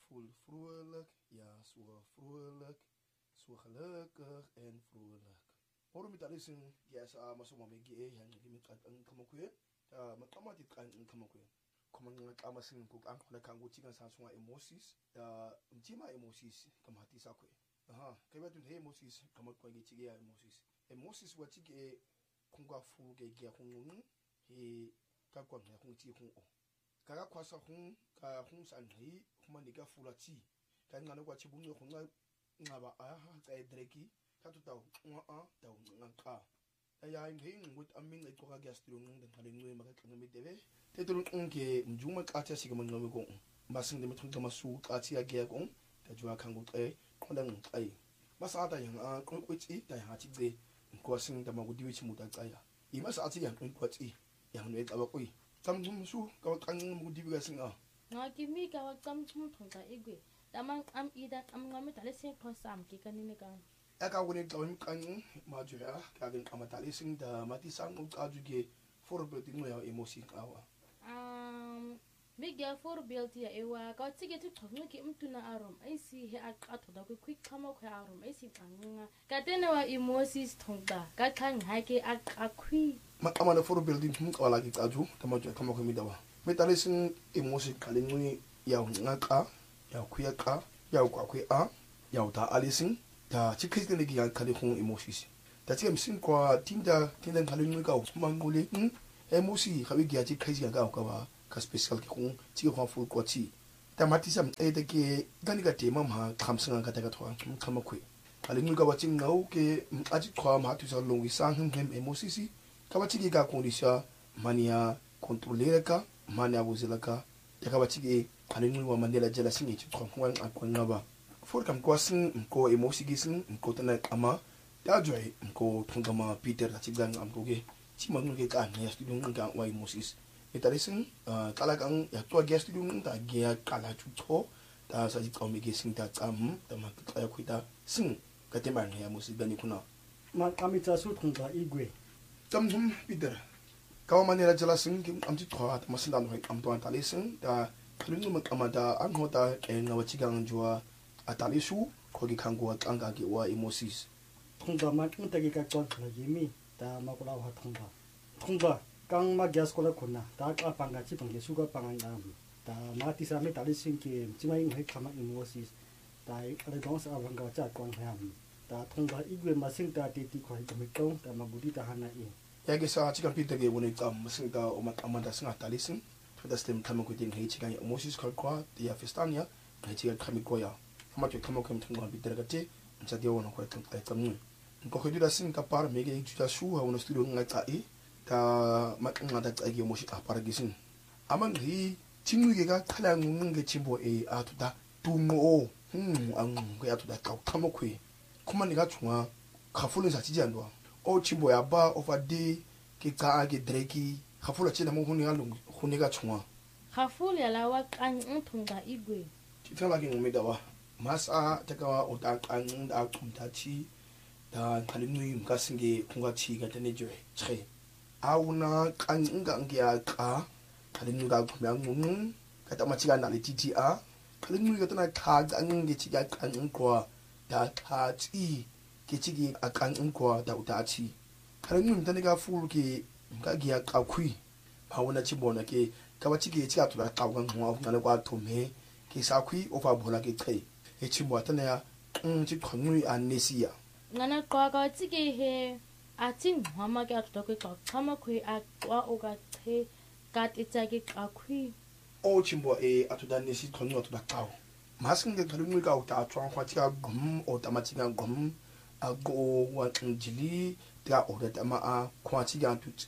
voel vrolijk, ja, zo vrolijk, zo gelukkig en vrolijk. Hoor met alles in, ja, maar zo maar met je, ja, met een kamakwe, met allemaal dit kan een kamakwe. Kom aan, met allemaal zin, ook aan de kango chicken zijn zo'n emoties, mtima emoties, kam hati sakwe. Aha, kijk wat doen emoties, kam ook kwijt je emoties. Emoties wat je konga voel, je kongen, he, kan kwam je kongi kongo. Kaka kwasa ka san hi kuma ni ga fulati kan ngana kwa chibunyo kunga ngaba aha ka dreki ka tuta ta ngaka ya ngi ngut amin ko ka gas tru ngeng kale ngwe maka kan mi debe te tru ngke mjuma ka ta siga man ngwe ko masing de mitun kama su ka ti ya ge ko ta jua kan gut ko dan ai masa ta yang ko kwiti ta ha ti de ko sing da magudi wi chimu ta tsaya I masa ati yang ko ti yang ne ka ba koi Tamsu kau kangen mudi biasa ngah. Kimi kau kamu thongta igwe. Tamang am ida am ngami tali sing kosam ki kanine kan. Kau gune kau kangen maju ya. Kau amat tali sing da mati sang kau juga voorbeeld ini ya emosi kau. Bigya voorbeeld ya ewa kau tige tu thongna ki tuna arom. Ai si he atho da ku quick kama ku arom. Ai si kangenga. Katene wa emosi thongta. Ka khang hai ke akhui. Amana voorbeeld ini kau lagi kaju. Tamaju kama kami dawa. Metali sing emosi kalingui ya ngaka ya kuyaka ya kwa a ya ta alising ta chikis ne gi kali khung emosis. Ta chim sing kwa tinda kalingui ka mangule emosi khawi gi chi khais ga ka ba ka special ki khung chi khwa full ko chi. Ta mati sam e de ke gani ga te mam ha khamsang ga ta ga thwa khama khwe. Kalingui ka ba ching ngau ke aji khwa ma tu sa longi sang hem emosisi ka ba chi gi ga kondisya mania controller ka mania buzela ka ya ka ba chi gi kalingui wa mandela jela singi chi khwa akwa ba for kam kwa sing ko emosi gi sing ko tana ama ta joy ko thungama peter ta chi gang am ko ge chi mang ge ka ne studio nga wa emosis itali sing kala kang ya to ge studio ta ge kala chu tho ta sa ji ko mi ge sing ta tsam ta ma ka ya kuita sing ka te man ya emosi gani kuna ma kami ta su thungta igwe tam peter kaw manera jela sing ki am chi thwa ta masin dan am to tali sing ta kalingui ma amada ang hota e nga wa chi gang jua atali su ko gi kango anga gi wa emosis thongda ma king ta gi ka kon la yimi ta ma ko la wa thongda kang ma gas ko la khuna ta ka panga chi pang ge su ga pangan na ta ma ti sa me ta li sing ki chi mai ngai khama emosis ta ale dong sa bang ga cha kon ha ta thongda igwe ma sing ta ti ti khoi ka me tong ta ma budi ta hana I ya ge sa chi kan pite ge woni kam masin ga o ma amanda sing atali sing to da stem kama ko ding hei chi kan emosis ko kwa ya festania hei chi kan kami ko ya ma ke kama kam thongwa bi dergate cha de wona ko kan ai kam ko ko dira sing ka par me ge chu ta su ha wona studio ngai ta I ta ma nga da ta ge mo shi a par gi sing amang hi chinu ge ga khala ngung ge chimbo e a tu da tu mo ang ge a tu da ka kama ko kuma ni ga chunga ka fulun sa chi jan do o chimbo ya ba over day ke ka ge dreki ka fula chi na mo huni ga lung huni ga chunga Khaful ya la wa kan thongta igwe. ti fa la ge ngumi da wa masa ta ka o ta kan da kum ta chi da kalingui ka singe kunga chi ga tane jo che auna kan nga ngia ka kalingui ga kum yang mun ka ta ma chi ga na li ti a kalingui ga tana ka ga nge chi ga kan ko da ta chi ke chi gi a kan ko da uta chi kalingui tane ga fulu ke ga gia ka kui ba wona chi bona ke ka ba chi ge chi a tu da ka ga ngwa na kwa to me ke sa kui o fa bola ke kai e chi mo tane ya chi khongui an nesia Ngana kwa ka tige he a ting mama ka to ko ka kama khu a kwa o ga the ka ti cha ke ka khu o chimbo e atuda nesi khonyo atuda kaw masing ge kalingui ka uta chwa kwa chi ga gum o ta ma chi ga gum a go wa njili ta o da ma a kwa chi ga tu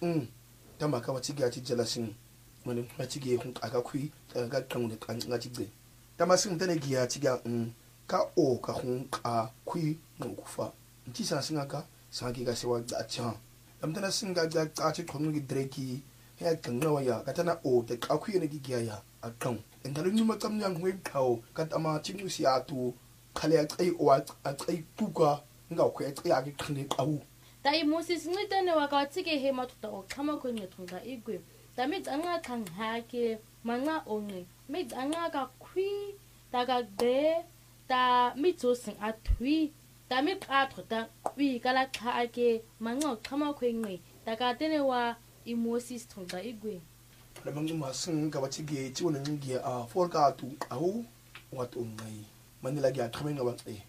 ta ma ka wa chi ga chi jelasin wani ma chi ge hun ka khu ta ga kan da kan ga chi ge ta masing ta ne gi ya chi ga ka o ka hun ka khu no ku fa chi sa singa ka sa gi ga se wa da cha am ta na singa ga ka chi khonu gi dreki ya kan na wa ya ka ta na o ta ka khu ne gi ga ya a kan in ta lu ma kam yang hui kaw ka ta ma chi nu si a tu khale a tsai o a tsai tu ka nga khu a tsai a gi khne kaw Ta emosis ngita ne wa ka tige he ma to o kama khu ne thongta igwe. Ta me anga kan ha ke manga onge me anga ka khu ta ga de ta mi tso sing a thui ta mi ka tho ta wi ka la kha ke mango khama khwengwe ta ka tene wa imosis thonga igwe le mang ma sing ka bachi ge chi wona ngi a for ka tu au wat on ngai manila ge a khamenga ba e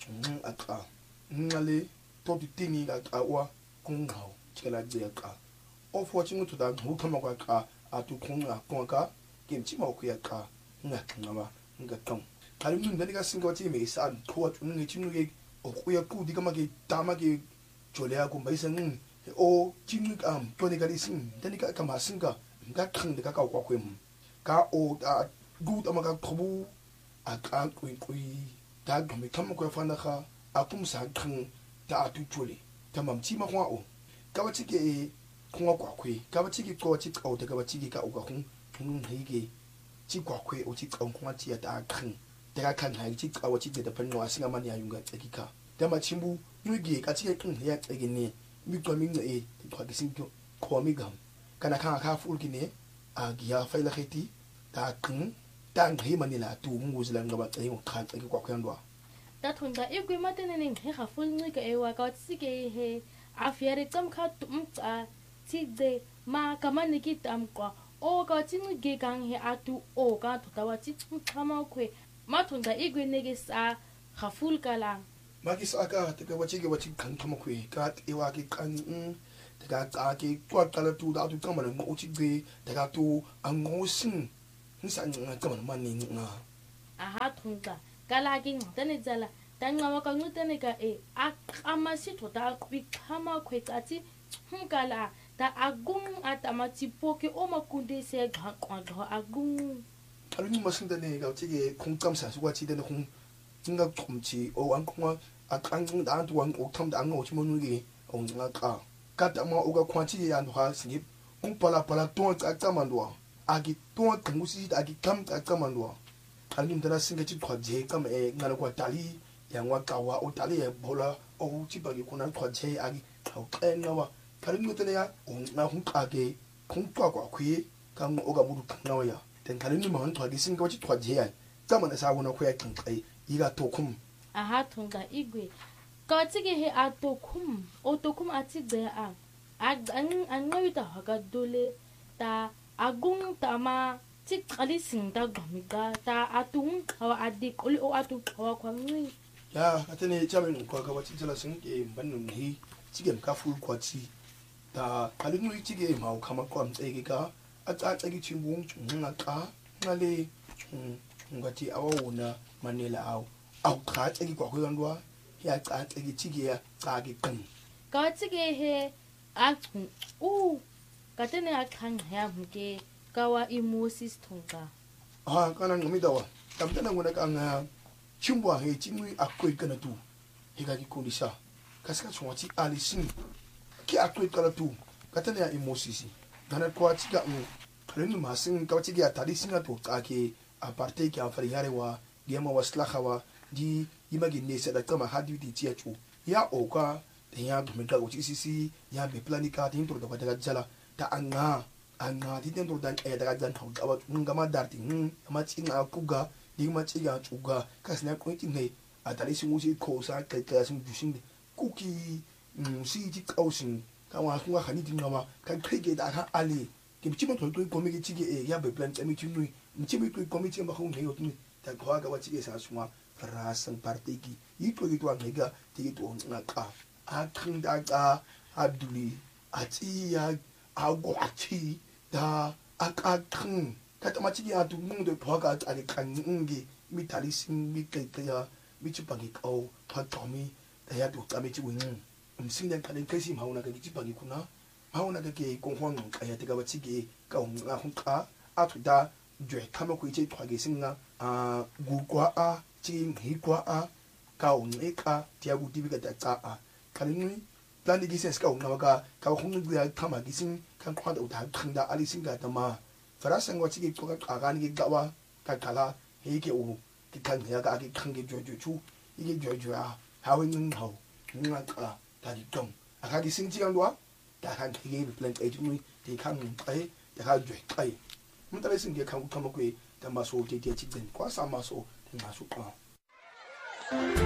a ka ngale to ti tingi ga ka wa kung hao chela je ka o fo chi mutu da hu khama ka ka a tu kung a kung ka kim chi ma ku ya ka nga ngama nga tong kali mun da ga sing ka chi me sa ko wa tu ngi chi nu ge o ku ya ku di ka ma ge ta ma ge jole a ku mai sang o chi nu am to ni ga li sing da ni ka ma sing ka ga khang de ka ka kwa kwem ka o da gu ta ma ka khobu a ka kui da ga me khama ko fa na kha a kum sa khang ta tu jole ta mam chi ma hwa o ka ba chi ge khwa kwa kwe ka ba chi ge ko chi o de ka ba chi ge ka o ka khung hei ge chi kwa kwe o chi kong khwa chi ya ta khang de ka khang hai chi ka wa chi de da pan no asinga man ya yunga tsaki ka da ma chimbu nu ge ka chi ge khang ya tsaki ne mi ko mi nge kwa ge sing ko mi gam kana ka ful ki ne a gi ya fa la khiti ta khang ta ngi manila tu mu zila nga ba tsai ko kha tsaki kwa kwe ndwa ta thonga igwe matene ning he ga ful ngi ka ewa ka tsi ke he a fiare tsam kha tum tsa tsi de ma ka man ki tam kwa o ka tsi ngi ge kang he atu o ka thota wa tsi khama khwe ma thonga igwe ne ge sa ga ful kala ma ki sa ka te ka wa chi ge wa chi khang khama khwe ka e wa ki kan te ka ka ki kwa ka la tu da tu ka ma ngo chi ge te ka tu ang ngo sin ni sa nga ka ma ni nga a ha thonga kala ki ngtane tsala ta ngawa ka ngutane ka e a kama si thota bi khama khwe ka tsi kala ta agung atama tsipoke o makunde se ga kwa ga agung 아니 무슨데 내가 저기 공감사 수가 지대는 공 생각 좀지 왕콩아 아깡 나한테 왕 옥탐도 안 오지 모르게 옹나까 까다마 오가 관치야 한 신입 공팔라팔라 또 짝짝만도 아기 또 공부시 아기 감 짝짝만도 아님들아 생각지 과제 감에 나는 과 달리 양와 까와 오 달리에 볼라 오 집하기 고난 과제 아기 까 다른 것들이야 옹나 홍까게 공과과 퀴 강 오가 모두 나와야 den kalin ma han twagi sin gawachi twaje ya tama na sawo na khoya kin kai iga tokum a ha thonga igwe ka tsige he a tokum a tsigbe a an ngawi ta haga dole ta agung ta ma tsik ali sin ta gamiga ta atung hawa adik oli o atu hawa kwangwi ya katene chamen kwa gawachi jala sin ke bannu hi tsige ka fu kwachi ta kalin mu tsige ma kama kwa mtsege ka atsatsaki chimbung ngaka ngale ngati awona manela aw khatsaki kwa kwandwa ya tsatsaki chige ya tsaki kan ka tsige he a katene a khang ya mke kawa emosis thonga kana ngamidawa tamtana ngona ka nga chimbwa he chimui akoi kana tu higa ki kondisa kasika chwachi alisin ki akoi kana tu katene ya emosis dana kwa chiga karen masin kawchi ya tadi singa to ake a parte ki afari yarewa gema waslahawa di imagi nese da kama hadi di chiachu ya oka ya domeka uchi sisi ya be planika tin to da daga jala ta anga di den to dan daga jan to ga ngama darti ma chinga kuga di ma chiga chuga kasna ko tin ne a tadi singu si ko sa kai kai sin jusin kuki si ji kausin kawa kunga hani din ngama kan krige da ha ali kimchima tolto komiki chige ya be plan chami chinui mchibi to komiki ma khong heyo tuni ta kwa ga wachige sa suma rasan partiki yito yito an hega tito ngaka akhinda ka aduli atiya agwachi da akakhin kata machige atu munde phoga ali kangi mitalisin mikaya michipagi kau patomi da ya to kame chiwin msinda kalen kasi mauna ga chipagi kuna hauna ke konghwang kaya tiga wachige ka nga hunka atuda jwe kama ku iche twage singa gugwa a chi hikwa a ka uneka tia gudibiga da ta kalini plan di sense ka unga ka hungu ya kama gisin kan kwa da khanda ali singa tama farasang wachige ko ka ga ni gawa ka kala heke u ki kan ya ga ki khange jojo chu ige jojo a hawin hau nga ka ta di tong aka gisin ji andwa da kan kige plan age mu de kan ai da ka jwe kai mun tare sin ge kan kama ku tamaso tete chigden kwa samaso tengashu kwa